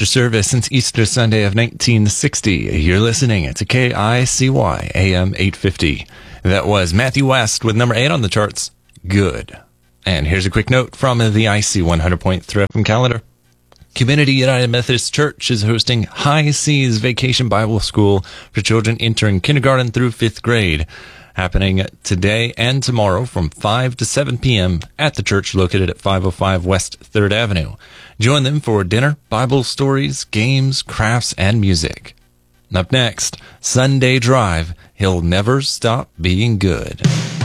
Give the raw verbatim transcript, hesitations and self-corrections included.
after service since Easter Sunday of nineteen sixty. You're listening to K I C Y A M eight fifty. That was Matthew West with number eight on the charts, Good. And here's a quick note from the I C one hundred point three F M calendar. Community United Methodist Church is hosting High Seas Vacation Bible School for children entering kindergarten through fifth grade, happening today and tomorrow from five to seven p.m. at the church located at five oh five West third Avenue. Join them for dinner, Bible stories, games, crafts, and music. Up next, Sunday Drive, He'll Never Stop Being Good.